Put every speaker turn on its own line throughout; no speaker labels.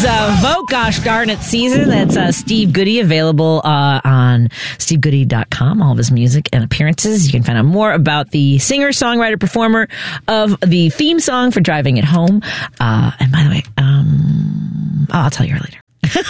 Vote Gosh Darn It season. That's Steve Goody, available on stevegoody.com. All of his music and appearances. You can find out more about the singer, songwriter, performer of the theme song for Driving It Home. And by the way, I'll tell you later.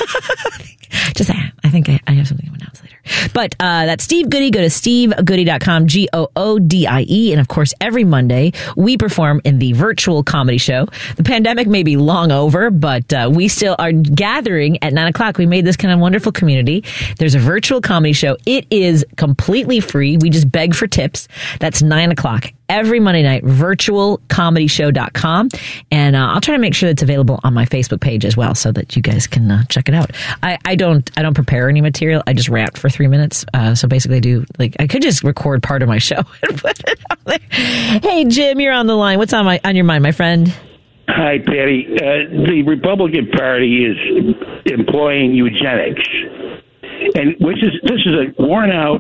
Just saying. I think I have something to announce later. But that's Steve Goody. Go to stevegoody.com, Goodie. And of course, every Monday, we perform in the virtual comedy show. The pandemic may be long over, but we still are gathering at 9 o'clock. We made this kind of wonderful community. There's a virtual comedy show. It is completely free. We just beg for tips. That's 9 o'clock. Every Monday night, virtualcomedyshow.com. And I'll try to make sure it's available on my Facebook page as well so that you guys can check it out. I don't prepare any material. I just rant for 3 minutes. So basically I could just record part of my show and put it on there. Hey, Jim, you're on the line. What's on your mind, my friend?
Hi, Patty. The Republican Party is employing eugenics, and this is a worn out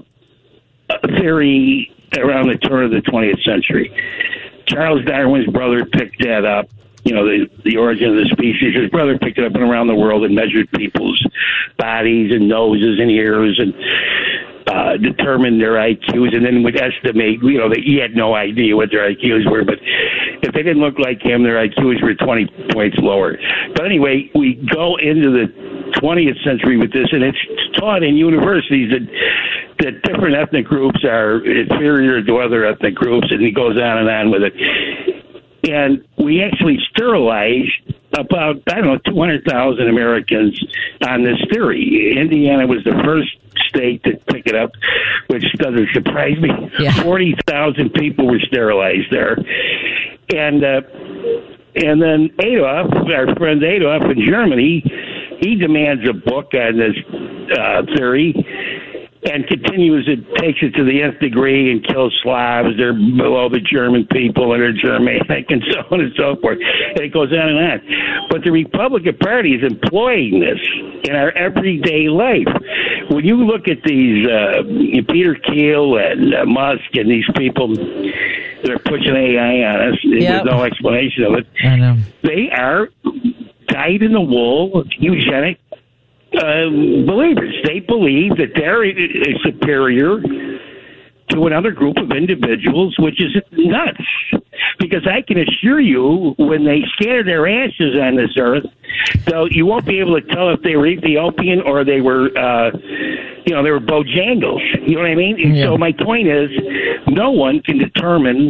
theory around the turn of the 20th century. Charles Darwin's brother picked that up, the origin of the species. His brother picked it up and around the world and measured people's bodies and noses and ears and determined their IQs, and then would estimate, that he had no idea what their IQs were, but if they didn't look like him, their IQs were 20 points lower. But anyway, we go into the 20th century with this, and it's taught in universities that different ethnic groups are inferior to other ethnic groups, and he goes on with it. And we actually sterilized about, 200,000 Americans on this theory. Indiana was the first state to pick it up, which doesn't surprise me. Yeah. 40,000 people were sterilized there. And then Adolf, our friend Adolf in Germany, he demands a book on this theory and continues it, takes it to the nth degree and kills Slavs. They're below the German people and they're Germanic and so on and so forth. And it goes on and on. But the Republican Party is employing this in our everyday life. When you look at these Peter Thiel and Musk and these people that are pushing AI on us, there's no explanation of it.
I know.
They are dyed-in-the-wool eugenic believers. They believe that they're superior to another group of individuals, which is nuts. Because I can assure you, when they scatter their ashes on this earth, you won't be able to tell if they were Ethiopian or they were, they were Bojangles. You know what I mean? Yeah. So my point is, no one can determine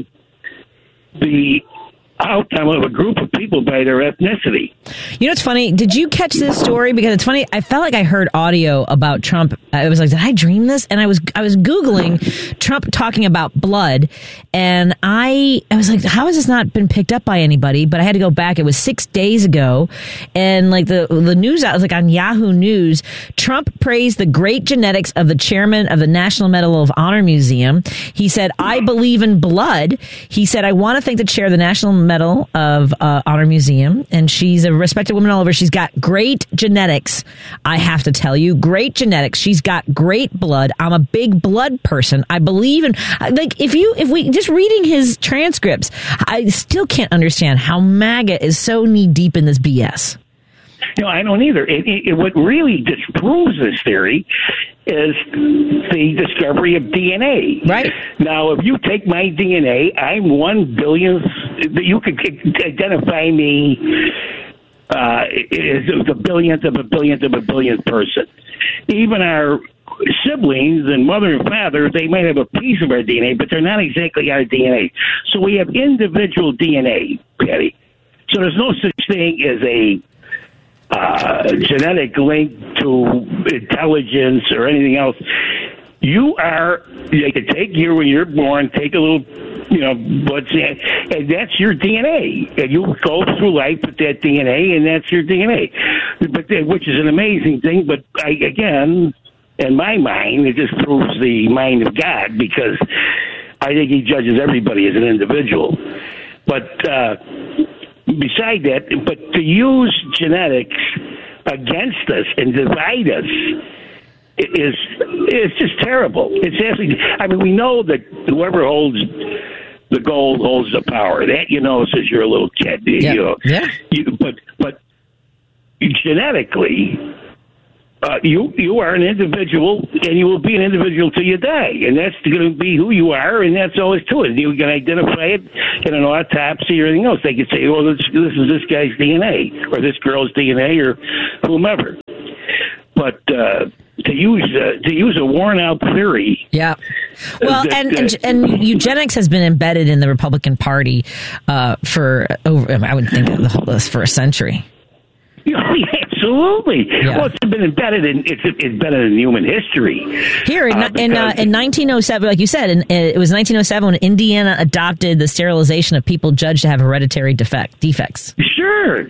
the outcome of a group of people by their ethnicity.
It's funny. Did you catch this story? Because it's funny. I felt like I heard audio about Trump. I was like, did I dream this? And I was Googling Trump talking about blood. And I was like, how has this not been picked up by anybody? But I had to go back. It was 6 days ago. And like the news, I was like on Yahoo News, Trump praised the great genetics of the chairman of the National Medal of Honor Museum. He said, I believe in blood. He said, I want to thank the chair of the National Medal of Honor Museum, and she's a respected woman all over. She's got great genetics. I have to tell you, great genetics. She's got great blood. I'm a big blood person. I believe in, if we just reading his transcripts, I still can't understand how MAGA is so knee deep in this BS.
No, I don't either. What really disproves this theory is the discovery of DNA.
Right.
Now, if you take my DNA, I'm 1 billionth. You could identify me as the billionth of a billionth of a billionth person. Even our siblings and mother and father, they might have a piece of our DNA, but they're not exactly our DNA. So we have individual DNA, Patty. So there's no such thing as a genetic link to intelligence or anything else. They could take you when you're born, take a little, blood sample, and that's your DNA. And you go through life with that DNA, and that's your DNA. Which is an amazing thing, but again, in my mind, it just proves the mind of God, because I think he judges everybody as an individual. But beside that, but to use genetics against us and divide us is just terrible. It's actually, we know that whoever holds the gold holds the power. That since you're a little kid.
Yeah.
But genetically, you are an individual, and you will be an individual till you die, and that's going to be who you are, and that's always to it. You can identify it in an autopsy or anything else. They could say, "Oh, this is this guy's DNA or this girl's DNA or whomever." But to use a worn out theory,
yeah. Well, and eugenics has been embedded in the Republican Party for over, I would think, for a century.
Absolutely. Yeah. Well, it's been embedded in human history.
Here in 1907, like you said, it was 1907 when Indiana adopted the sterilization of people judged to have hereditary defects.
Sure.